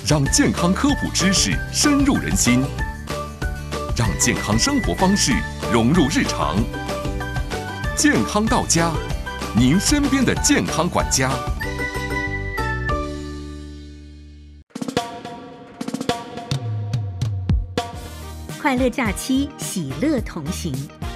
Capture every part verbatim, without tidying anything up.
让健康科普知识深入人心，让健康生活方式融入日常。健康到家，您身边的健康管家。 快乐假期，喜乐同行。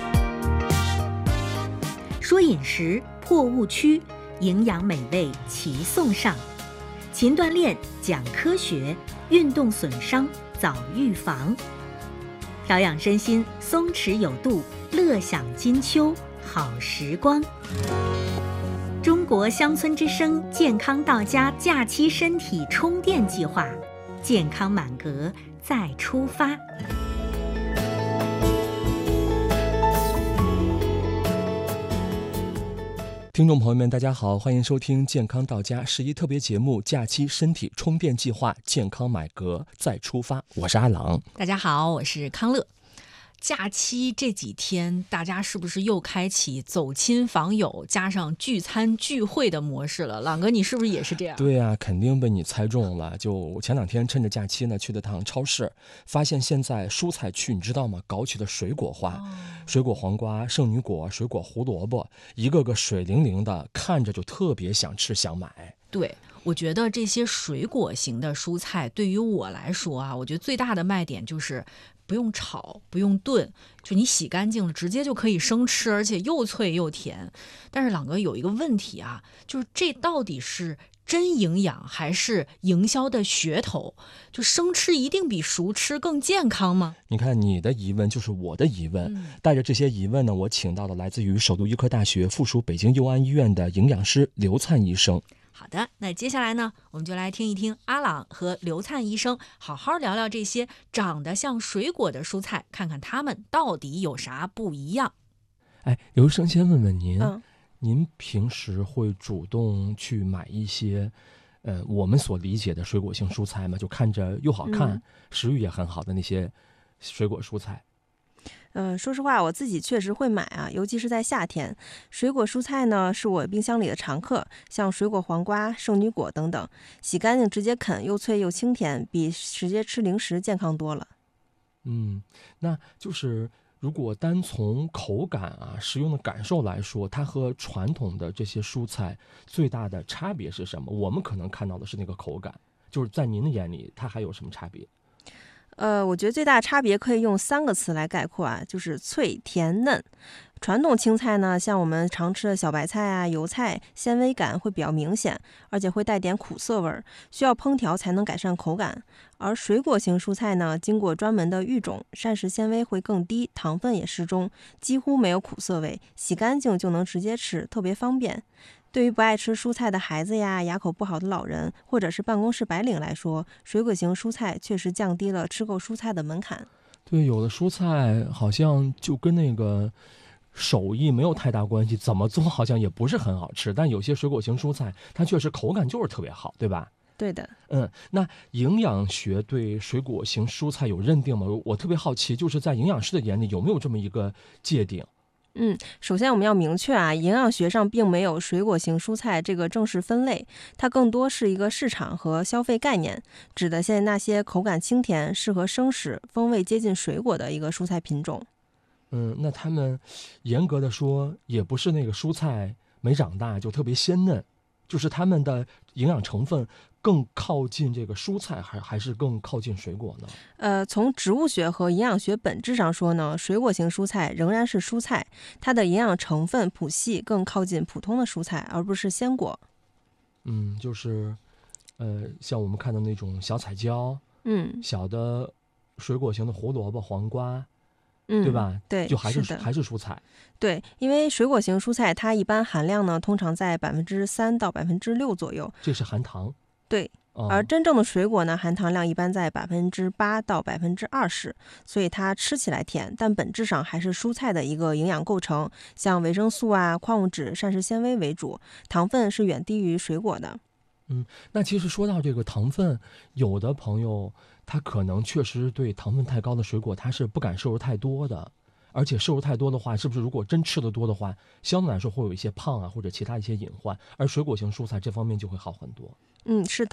说饮食破误区，营养美味齐送上。勤锻炼讲科学，运动损伤早预防。调养身心松弛有度，乐享金秋好时光。中国乡村之声健康到家假期身体充电计划，健康满格再出发。 听众朋友们，大家好，欢迎收听健康到家十一特别节目假期身体充电计划，健康买格再出发。我是阿朗。 大家好，我是康乐。假期这几天，大家是不是又开启走亲访友加上聚餐聚会的模式了？朗哥，你是不是也是这样？ 对啊，肯定被你猜中了。就前两天趁着假期呢，去了趟超市，发现现在蔬菜区你知道吗？搞起了水果化，哦、水果黄瓜、圣女果、水果胡萝卜，一个个水灵灵的，看着就特别想吃想买。 对，我觉得这些水果型的蔬菜对于我来说啊，我觉得最大的卖点就是不用炒，不用炖，就你洗干净了，直接就可以生吃，而且又脆又甜。但是朗哥有一个问题啊，就是这到底是真营养还是营销的噱头？就生吃一定比熟吃更健康吗？ 你看你的疑问就是我的疑问，嗯、带着这些疑问呢，我请到了来自于首都医科大学附属北京佑安医院的营养师刘灿医生。 好的，那接下来呢，我们就来听一听阿朗和刘灿医生好好聊聊这些长得像水果的蔬菜，看看它们到底有啥不一样。 哎，刘医生先问问您， 嗯、 您平时会主动去买一些呃我们所理解的水果性蔬菜吗？就看着又好看、嗯、食欲也很好的那些水果蔬菜？ 呃，说实话，我自己确实会买啊，尤其是在夏天。水果蔬菜呢，是我冰箱里的常客，像水果黄瓜、圣女果等等，洗干净直接啃，又脆又清甜，比直接吃零食健康多了。 嗯，那就是如果单从口感啊、食用的感受来说，它和传统的这些蔬菜最大的差别是什么？我们可能看到的是那个口感，就是在您的眼里，它还有什么差别？ 呃，我觉得最大的差别可以用三个词来概括啊，就是脆、甜、嫩。传统青菜呢，像我们常吃的小白菜啊、油菜，纤维感会比较明显，而且会带点苦涩味儿，需要烹调才能改善口感。而水果型蔬菜呢，经过专门的育种，膳食纤维会更低，糖分也适中，几乎没有苦涩味，洗干净就能直接吃，特别方便。对于不爱吃蔬菜的孩子呀、牙口不好的老人，或者是办公室白领来说，水果型蔬菜确实降低了吃够蔬菜的门槛。 对，有的蔬菜好像就跟那个手艺没有太大关系，怎么做好像也不是很好吃，但有些水果型蔬菜它确实口感就是特别好，对吧？ 对的。 嗯，那营养学对水果型蔬菜有认定吗？我特别好奇，就是在营养师的眼里有没有这么一个界定？ 嗯，首先我们要明确啊，营养学上并没有水果型蔬菜这个正式分类，它更多是一个市场和消费概念，指的现在那些口感清甜、适合生食、风味接近水果的一个蔬菜品种。 嗯，那他们严格的说，也不是那个蔬菜没长大就特别鲜嫩，就是他们的营养成分更靠近这个蔬菜，还还是更靠近水果呢？ 呃，从植物学和营养学本质上说呢，水果型蔬菜仍然是蔬菜，它的营养成分谱系更靠近普通的蔬菜，而不是鲜果。 嗯，就是呃，像我们看的那种小彩椒， 嗯， 小的水果型的胡萝卜、黄瓜。 嗯， 对吧？ 对， 就还是是还是蔬菜。 对，因为水果型蔬菜它一般含量呢，通常在百分之三到百分之六左右。 这是含糖。 对， 哦、 而真正的水果呢，含糖量一般在百分之八到百分之二十，所以它吃起来甜，但本质上还是蔬菜的一个营养构成，像维生素啊、矿物质、膳食纤维为主，糖分是远低于水果的。 嗯，那其实说到这个糖分，有的朋友他可能确实对糖分太高的水果他是不敢摄入太多的，而且摄入太多的话，是不是如果真吃得多的话，相对来说会有一些胖啊或者其他一些隐患，而水果型蔬菜这方面就会好很多。 嗯，是的。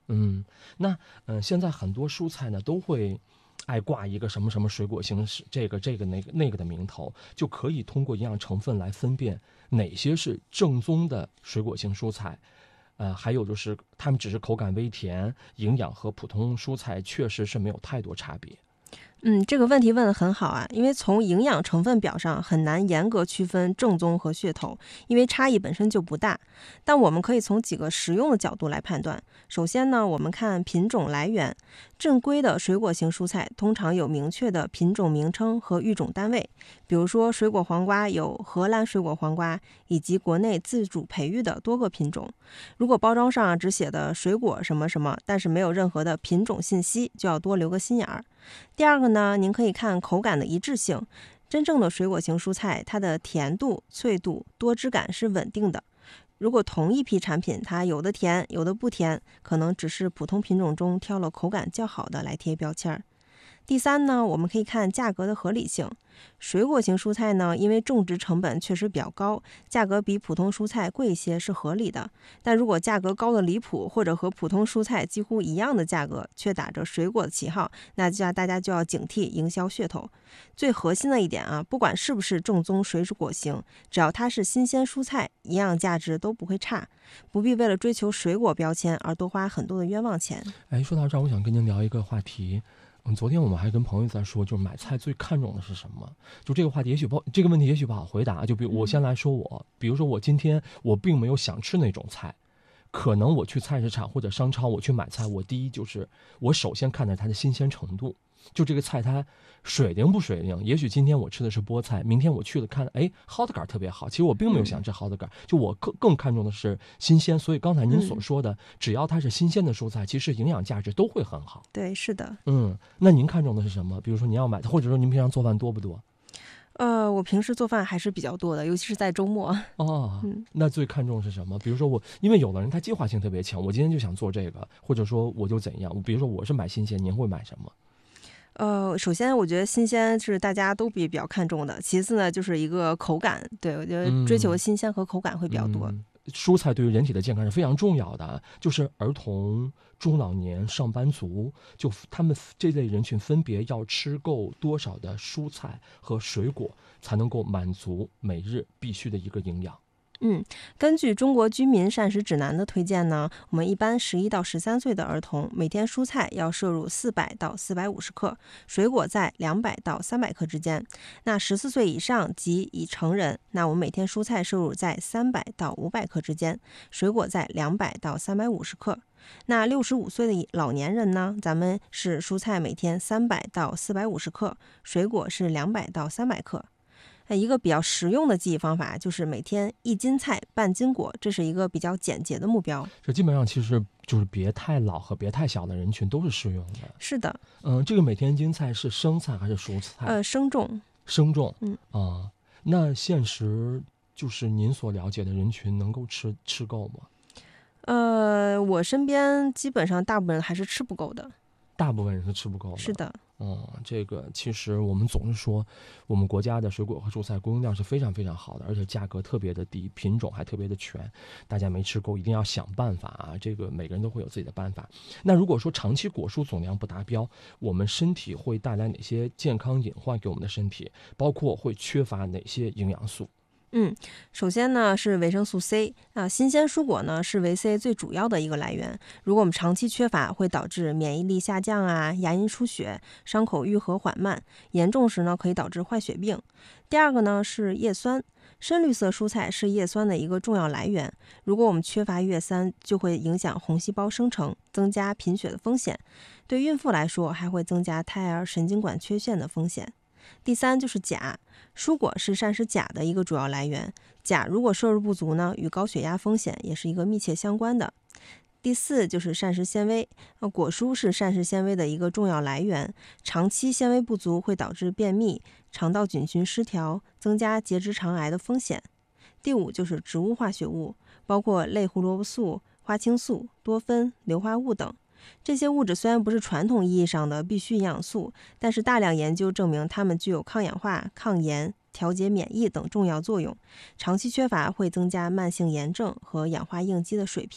嗯，那嗯、呃，现在很多蔬菜呢都会爱挂一个什么什么水果型是这个这个那个那个的名头，就可以通过营养成分来分辨哪些是正宗的水果型蔬菜。呃，还有就是它们只是口感微甜，营养和普通蔬菜确实是没有太多差别。 嗯，这个问题问得很好啊，因为从营养成分表上很难严格区分正宗和噱头，因为差异本身就不大。但我们可以从几个实用的角度来判断。首先呢，我们看品种来源，正规的水果型蔬菜通常有明确的品种名称和育种单位，比如说水果黄瓜有荷兰水果黄瓜以及国内自主培育的多个品种。如果包装上只写的水果什么什么，但是没有任何的品种信息，就要多留个心眼儿。第二个呢，您可以看口感的一致性。真正的水果型蔬菜，它的甜度、脆度、多汁感是稳定的。如果同一批产品，它有的甜，有的不甜，可能只是普通品种中挑了口感较好的来贴标签儿。第三呢，我们可以看价格的合理性。水果型蔬菜呢，因为种植成本确实比较高，价格比普通蔬菜贵一些是合理的。但如果价格高的离谱，或者和普通蔬菜几乎一样的价格，却打着水果的旗号，那就要大家就要警惕营销噱头。最核心的一点啊，不管是不是正宗水果型，只要它是新鲜蔬菜，营养价值都不会差，不必为了追求水果标签而多花很多的冤枉钱。 哎，说到这儿，我想跟您聊一个话题。嗯，昨天我们还跟朋友在说，就是买菜最看重的是什么？就这个话题，也许不这个问题也许不好回答。就比如我先来说我，比如说我今天我并没有想吃那种菜，可能我去菜市场或者商超我去买菜，我第一就是我首先看的它的新鲜程度。就这个菜它水灵不水灵，也许今天我吃的是菠菜，明天我去了看，哎，蒿子杆特别好，其实我并没有想吃蒿子杆，就我更更看重的是新鲜。所以刚才您所说的，嗯、只要它是新鲜的蔬菜，其实营养价值都会很好。 对，是的。 嗯，那您看重的是什么？比如说您要买，或者说您平常做饭多不多？ 呃，我平时做饭还是比较多的，尤其是在周末。 哦，嗯、那最看重是什么？比如说我，因为有的人他计划性特别强，我今天就想做这个，或者说我就怎样。比如说我是买新鲜，您会买什么？ 呃，首先我觉得新鲜是大家都比比较看重的，其次呢就是一个口感，对，我觉得追求新鲜和口感会比较多。 嗯嗯、蔬菜对于人体的健康是非常重要的，就是儿童、中老年、上班族，就他们这类人群分别要吃够多少的蔬菜和水果，才能够满足每日必须的一个营养。 嗯，根据中国居民膳食指南的推荐呢，我们一般十一到十三岁的儿童每天蔬菜要摄入四百到四百五十克，水果在两百到三百克之间。那十四岁以上及已成人，那我们每天蔬菜摄入在三百到五百克之间，水果在两百到三百五十克。那六十五岁的老年人呢，咱们是蔬菜每天三百到四百五十克，水果是两百到三百克。一个比较实用的记忆方法就是每天一斤菜半斤果，这是一个比较简洁的目标。 这基本上其实就是别太老和别太小的人群都是适用的。 是的。 嗯，这个每天一斤菜是生菜还是蔬菜？ 呃，生种。 生种。 嗯啊、呃，那现实就是您所了解的人群能够吃吃够吗？ 呃，我身边基本上大部分人还是吃不够的。 大部分人是吃不够的。 是的。 嗯，这个其实我们总是说，我们国家的水果和蔬菜供应量是非常非常好的，而且价格特别的低，品种还特别的全。大家没吃够，一定要想办法啊！这个每个人都会有自己的办法。那如果说长期果蔬总量不达标，我们身体会带来哪些健康隐患给我们的身体？包括会缺乏哪些营养素？ 嗯，首先呢是维生素 C 啊，新鲜蔬果呢是维 C 最主要的一个来源。如果我们长期缺乏，会导致免疫力下降啊，牙龈出血，伤口愈合缓慢，严重时呢可以导致坏血病。第二个呢是叶酸，深绿色蔬菜是叶酸的一个重要来源。如果我们缺乏叶酸，就会影响红细胞生成，增加贫血的风险。对孕妇来说，还会增加胎儿神经管缺陷的风险。第三就是钾，蔬果是膳食钾的一个主要来源，钾如果摄入不足呢，与高血压风险也是一个密切相关的。第四就是膳食纤维，果蔬是膳食纤维的一个重要来源，长期纤维不足会导致便秘、肠道菌群失调，增加结直肠癌的风险。第五就是植物化学物，包括类胡萝卜素、花青素、多酚、硫化物等。这些物质虽然不是传统意义上的必需营养素，但是大量研究证明它们具有抗氧化、抗炎、调节免疫等重要作用。长期缺乏会增加慢性炎症和氧化应激的水平，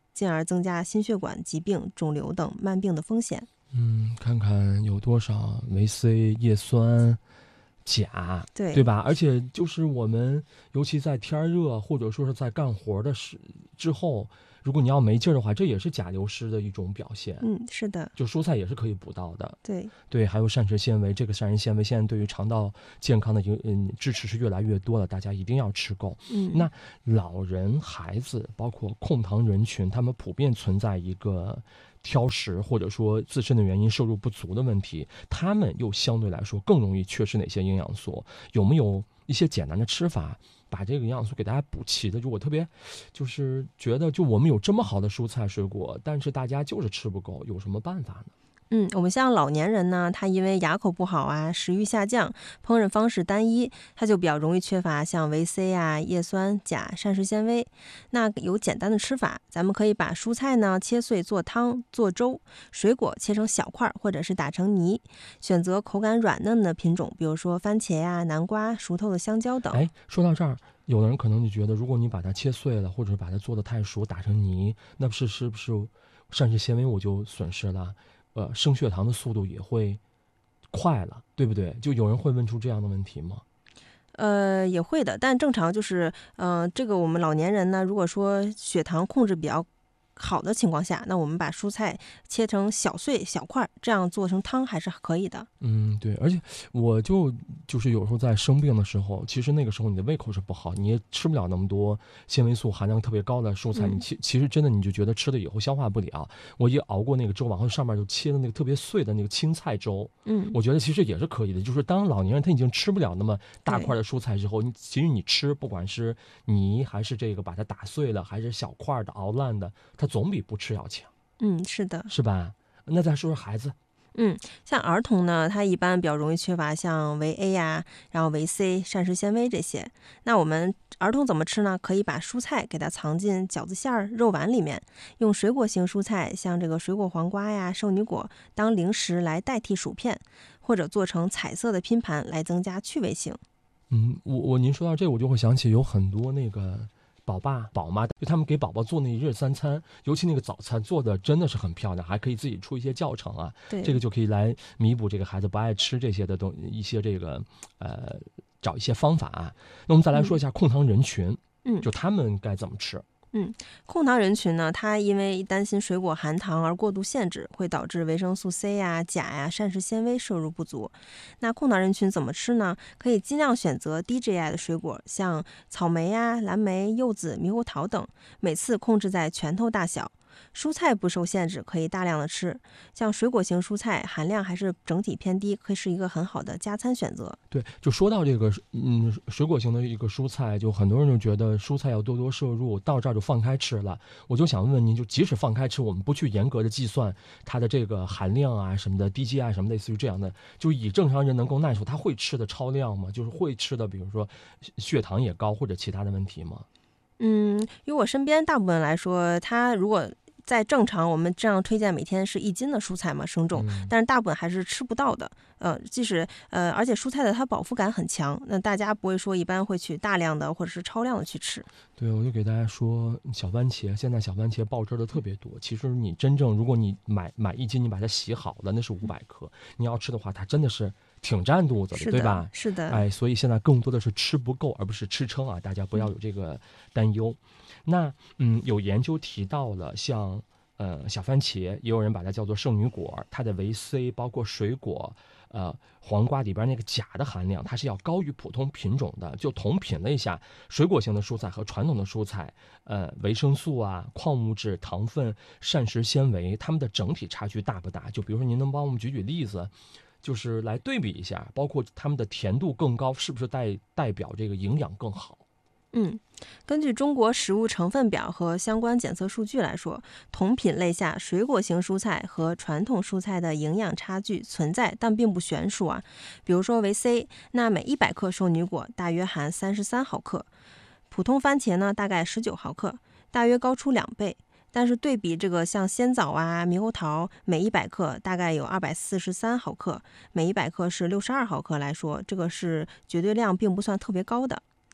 进而增加心血管疾病、肿瘤等慢病的风险。 嗯，看看有多少维 C、叶酸、钾， 对对吧？而且就是我们，尤其在天热或者说是在干活的时之后，如果你要没劲儿的话，这也是钾流失的一种表现。 嗯，是的， 就蔬菜也是可以补到的。 对对，还有膳食纤维，这个膳食纤维现在对于肠道健康的影嗯支持是越来越多了，大家一定要吃够。 嗯， 那老人、孩子，包括控糖人群，他们普遍存在一个挑食或者说自身的原因摄入不足的问题，他们又相对来说更容易缺失哪些营养素？有没有一些简单的吃法，把这个营养素给大家补齐的？就我特别就是觉得，就我们有这么好的蔬菜水果，但是大家就是吃不够，有什么办法呢？ 嗯，我们像老年人呢，他因为牙口不好啊，食欲下降，烹饪方式单一，他就比较容易缺乏像维 C 啊、叶酸、钾、膳食纤维。那有简单的吃法，咱们可以把蔬菜呢切碎做汤、做粥，水果切成小块或者是打成泥，选择口感软嫩的品种，比如说番茄呀、南瓜、熟透的香蕉等。 哎，说到这儿，有的人可能就觉得，如果你把它切碎了，或者是把它做的太熟，打成泥，那不是是不是膳食纤维我就损失了？呃，升血糖的速度也会快了，对不对？就有人会问出这样的问题吗？ 呃，也会的，但正常就是，呃，这个我们老年人呢，如果说血糖控制比较好的情况下，那我们把蔬菜切成小碎小块，这样做成汤还是可以的。 嗯，对，而且我就就是有时候在生病的时候，其实那个时候你的胃口是不好，你也吃不了那么多纤维素含量特别高的蔬菜， 嗯你其其实真的你就觉得吃了以后消化不了。我一熬过那个粥，然后上面就切的那个特别碎的那个青菜粥， 嗯， 我觉得其实也是可以的。就是当老年人他已经吃不了那么大块的蔬菜之后，你其实你吃不管是泥还是这个把它打碎了，还是小块的熬烂的，它总比不吃要强， 嗯，是的。 是吧？那再说说孩子。 嗯，像儿童呢，他一般比较容易缺乏像维 A 呀，然后维 C、膳食纤维这些。那我们儿童怎么吃呢？可以把蔬菜给它藏进饺子馅儿、肉丸里面，用水果型蔬菜，像这个水果黄瓜呀、圣女果当零食来代替薯片，或者做成彩色的拼盘来增加趣味性。 嗯，我我您说到这，我就会想起有很多那个宝爸宝妈，就他们给宝宝做那一日三餐，尤其那个早餐做的真的是很漂亮，还可以自己出一些教程啊， 对， 这个就可以来弥补这个孩子不爱吃这些的东一些这个呃找一些方法啊。那我们再来说一下控糖人群， 嗯， 就他们该怎么吃？ 嗯，控糖人群呢，他因为担心水果含糖而过度限制，会导致维生素 C 呀、钾呀、膳食纤维摄入不足。那控糖人群怎么吃呢？可以尽量选择低 G I 的水果，像草莓呀、蓝莓、柚子、猕猴桃等，每次控制在拳头大小。蔬菜不受限制，可以大量的吃。像水果型蔬菜含量还是整体偏低，可以是一个很好的加餐选择。 对，就说到这个，嗯，水果型的一个蔬菜，就很多人就觉得蔬菜要多多摄入，到这儿就放开吃了。我就想问问您，就即使放开吃，我们不去严格的计算它的这个含量啊什么的，低 G I 什么类似于这样的，就以正常人能够耐受，他会吃的超量吗？就是会吃的，比如说血糖也高或者其他的问题吗？ 嗯，以我身边大部分来说，他如果在正常，我们这样推荐每天是一斤的蔬菜嘛，生重， 嗯但是大部分还是吃不到的。呃，即使呃，而且蔬菜的它饱腹感很强，那大家不会说一般会去大量的或者是超量的去吃。 对，我就给大家说，小番茄现在小番茄爆汁的特别多。其实你真正如果你买买一斤，你把它洗好了，那是五百克。你要吃的话，它真的是挺占肚子的， 是的， 对吧？ 是的， 哎，所以现在更多的是吃不够，而不是吃撑啊！大家不要有这个担忧。那嗯，有研究提到了像。呃，小番茄也有人把它叫做圣女果，它的维 C 包括水果，呃，黄瓜里边那个钾的含量，它是要高于普通品种的。就同品类下，水果型的蔬菜和传统的蔬菜，呃，维生素啊、矿物质、糖分、膳食纤维，它们的整体差距大不大？就比如说，您能帮我们举举例子，就是来对比一下，包括它们的甜度更高，是不是代代表这个营养更好？ 嗯，根据中国食物成分表和相关检测数据来说，同品类下水果型蔬菜和传统蔬菜的营养差距存在，但并不悬殊啊。比如说维 C， 那每一百克圣女果大约含三十三毫克，普通番茄呢大概十九毫克，大约高出两倍。但是对比这个像鲜枣啊、猕猴桃，每一百克大概有二百四十三毫克，每一百克是六十二毫克来说，这个是绝对量并不算特别高的。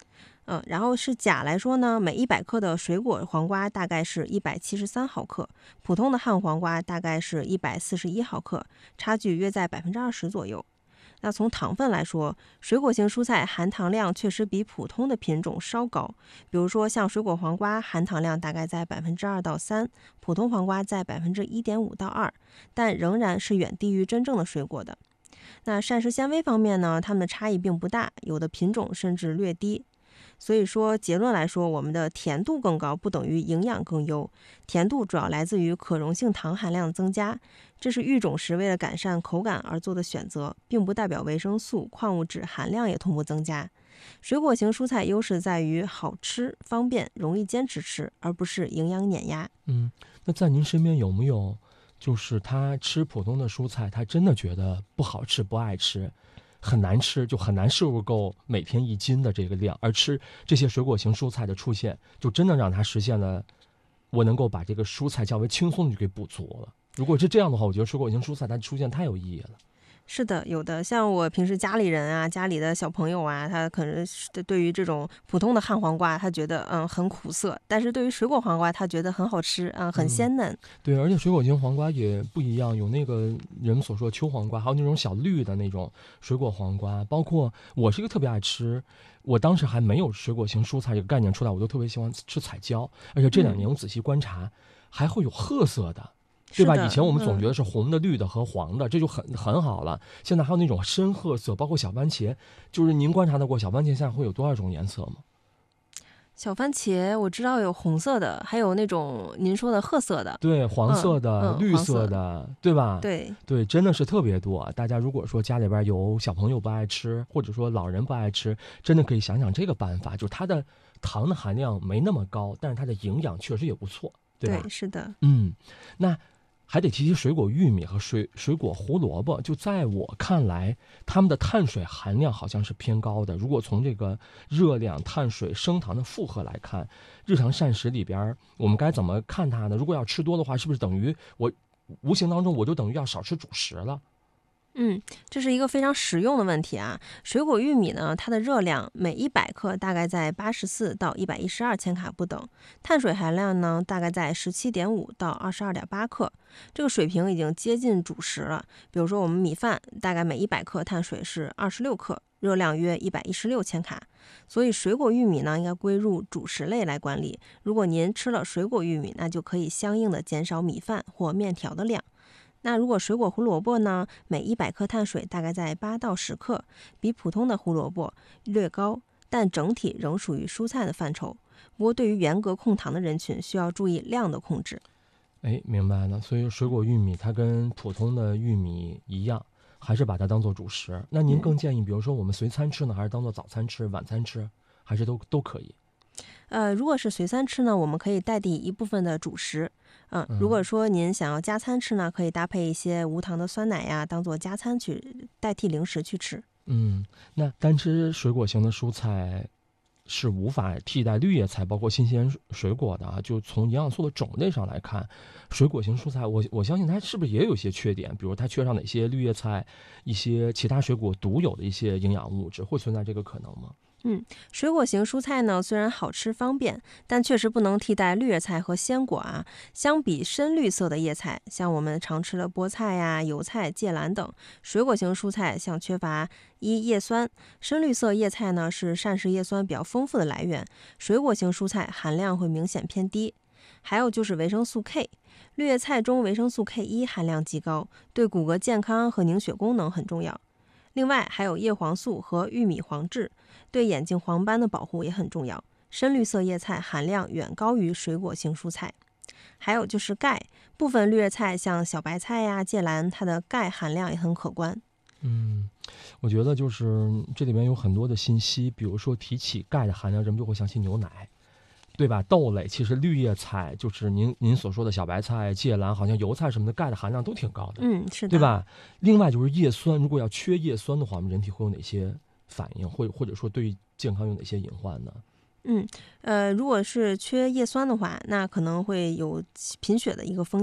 嗯，然后是钾来说呢，每一百克的水果黄瓜大概是一百七十三毫克，普通的旱黄瓜大概是一百四十一毫克，差距约在百分之二十左右。那从糖分来说，水果型蔬菜含糖量确实比普通的品种稍高，比如说像水果黄瓜含糖量大概在百分之二到三，普通黄瓜在百分之一点五到二，但仍然是远低于真正的水果的。那膳食纤维方面呢，它们的差异并不大，有的品种甚至略低。所以说结论来说，我们的甜度更高不等于营养更优，甜度主要来自于可溶性糖含量增加，这是育种时为了改善口感而做的选择，并不代表维生素、矿物质含量也同步增加。水果型蔬菜优势在于好吃、方便、容易坚持吃，而不是营养碾压。 嗯，那在您身边有没有就是他吃普通的蔬菜，他真的觉得不好吃、不爱吃，很难吃，就很难摄入够每天一斤的这个量，而吃这些水果型蔬菜的出现，就真的让他实现了我能够把这个蔬菜较为轻松的就给补足了。如果是这样的话，我觉得水果型蔬菜它出现太有意义了。 是的，有的，像我平时家里人啊，家里的小朋友啊，他可能对于这种普通的旱黄瓜，他觉得嗯很苦涩，但是对于水果黄瓜，他觉得很好吃，嗯，很鲜嫩。 嗯、对，而且水果型黄瓜也不一样，有那个人们所说的秋黄瓜，还有那种小绿的那种水果黄瓜，包括我是一个特别爱吃。我当时还没有水果型蔬菜这个概念出来，我就特别喜欢吃彩椒，而且这两年我仔细观察，还会有褐色的。对吧？以前我们总觉得是红的、绿的和黄的，这就很很好了。现在还有那种深褐色，包括小番茄，就是您观察到过小番茄现在会有多少种颜色吗？ 小番茄我知道有红色的，还有那种您说的褐色的， 对，黄色的、 嗯嗯、 绿色的，对吧？ 对对，真的是特别多。大家如果说家里边有小朋友不爱吃，或者说老人不爱吃，真的可以想想这个办法，就是它的糖的含量没那么高，但是它的营养确实也不错，对吧？ 对，是的。 嗯，那还得提提水果玉米和水水果胡萝卜，就在我看来，它们的碳水含量好像是偏高的。如果从这个热量、碳水、升糖的负荷来看，日常膳食里边我们该怎么看它呢？如果要吃多的话，是不是等于我无形当中我就等于要少吃主食了？ 嗯，这是一个非常实用的问题啊。水果玉米呢，它的热量每一百克大概在八十四到一百一十二千卡不等，碳水含量呢大概在十七点五到二十二点八克，这个水平已经接近主食了。比如说我们米饭大概每一百克碳水是二十六克，热量约一百一十六千卡，所以水果玉米呢应该归入主食类来管理。如果您吃了水果玉米，那就可以相应的减少米饭或面条的量。那如果水果胡萝卜呢，每一百克碳水大概在八到十克，比普通的胡萝卜略高，但整体仍属于蔬菜的范畴。不过对于严格控糖的人群，需要注意量的控制。 哎，明白了。所以水果玉米它跟普通的玉米一样，还是把它当做主食。那您更建议，比如说我们随餐吃呢，还是当做早餐吃、晚餐吃，还是都都可以？ 呃，如果是随餐吃呢，我们可以代替一部分的主食。嗯，如果说您想要加餐吃呢，可以搭配一些无糖的酸奶呀，当做加餐去代替零食去吃。 嗯，那单吃水果型的蔬菜是无法替代绿叶菜，包括新鲜水果的啊。就从营养素的种类上来看，水果型蔬菜，我我相信它是不是也有一些缺点，比如它缺少哪些绿叶菜、一些其他水果独有的一些营养物质，会存在这个可能吗？ 嗯，水果型蔬菜呢，虽然好吃方便，但确实不能替代绿叶菜和鲜果啊。相比深绿色的叶菜，像我们常吃的菠菜呀、油菜、芥蓝等，水果型蔬菜像缺乏一叶酸，深绿色叶菜呢是膳食叶酸比较丰富的来源，水果型蔬菜含量会明显偏低。还有就是维生素 K， 绿叶菜中维生素 K 一 含量极高，对骨骼健康和凝血功能很重要。另外还有叶黄素和玉米黄质，对眼睛黄斑的保护也很重要。深绿色叶菜含量远高于水果型蔬菜。还有就是钙，部分绿叶菜像小白菜呀、芥蓝，它的钙含量也很可观。 嗯，我觉得就是这里面有很多的信息，比如说提起钙的含量，人们就会想起牛奶，对吧？豆类其实绿叶菜就是您您所说的小白菜、芥蓝，好像油菜什么的，钙的含量都挺高的， 嗯，是的， 对吧？另外就是叶酸，如果要缺叶酸的话，我们人体会有哪些反应，或或者说对健康有哪些隐患呢？ 嗯，呃，如果是缺叶酸的话，那可能会有贫血的一个风险。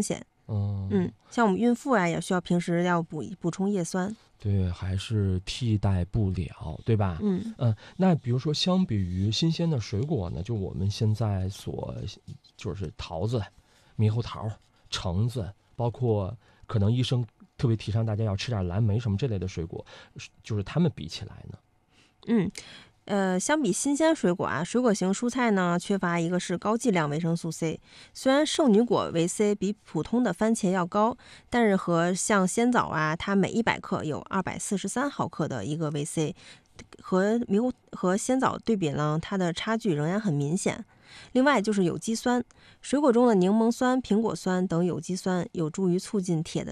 嗯嗯，像我们孕妇啊，也需要平时要补补充叶酸。 对，还是替代不了，对吧？ 嗯嗯，那比如说，相比于新鲜的水果呢，就我们现在所就是桃子、猕猴桃、橙子，包括可能医生特别提倡大家要吃点蓝莓什么这类的水果，就是它们比起来呢， 嗯。呃，相比新鲜水果啊，水果型蔬菜呢缺乏一个是高剂量维生素 C。虽然圣女果维 C 比普通的番茄要高，但是和像鲜枣啊，它每一百克有二百四十三毫克的一个维 C，和猕猴和鲜枣对比呢，它的差距仍然很明显。另外就是有机酸，水果中的柠檬酸、苹果酸等有机酸有助于促进铁的